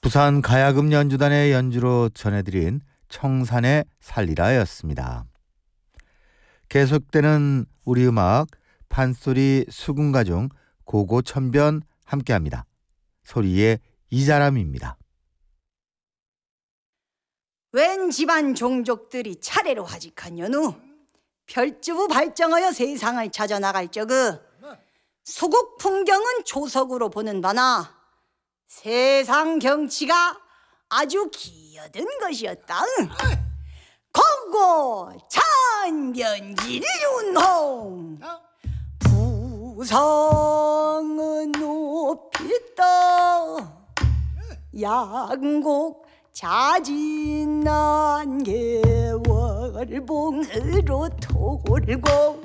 부산 가야금 연주단의 연주로 전해드린 청산의 살리라였습니다. 계속되는 우리 음악 판소리 수군가 중 고고천변 함께합니다. 소리의 이자람입니다. 웬 집안 종족들이 차례로 하직한 연후 별주부 발정하여 세상을 찾아 나갈 적의 수국 풍경은 조석으로 보는 바나 세상 경치가 아주 기어든 것이었다. 고고 천변진윤홍 부성은 높이 떠 양곡 자진난 개월봉으로 돌고